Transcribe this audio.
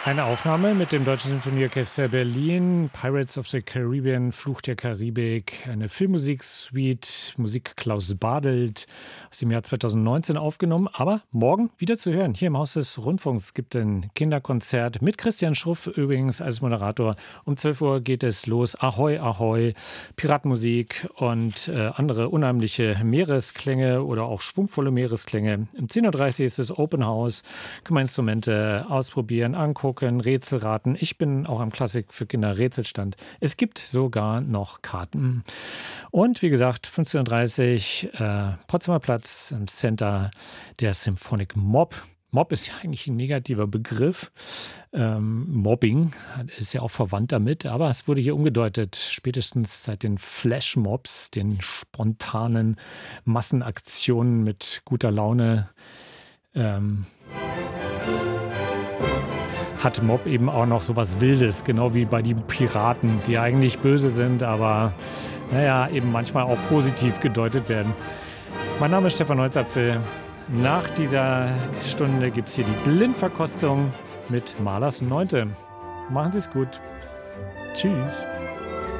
Eine Aufnahme mit dem Deutschen Sinfonieorchester Berlin, Pirates of the Caribbean, Fluch der Karibik, eine Filmmusiksuite, Musik Klaus Badelt aus dem Jahr 2019 aufgenommen, aber morgen wieder zu hören, hier im Haus des Rundfunks. Es gibt ein Kinderkonzert mit Christian Schruff übrigens als Moderator. Um 12 Uhr geht es los, Ahoi, Ahoi, Piratenmusik und andere unheimliche Meeresklänge oder auch schwungvolle Meeresklänge. Um 10.30 Uhr ist es Open House, kann man Instrumente ausprobieren, angucken, Rätsel raten. Ich bin auch am Klassik für Kinder Rätselstand. Es gibt sogar noch Karten. Und wie gesagt, 15.30 Uhr Potsdamer Platz im Center der Symphonic Mob. Mob ist ja eigentlich ein negativer Begriff. Mobbing ist ja auch verwandt damit, aber es wurde hier umgedeutet, spätestens seit den Flashmobs, den spontanen Massenaktionen mit guter Laune, hat Mob eben auch noch so was Wildes, genau wie bei den Piraten, die eigentlich böse sind, aber naja, eben manchmal auch positiv gedeutet werden. Mein Name ist Stefan Holzapfel. Nach dieser Stunde gibt es hier die Blindverkostung mit Mahlers Neunte. Machen Sie es gut. Tschüss.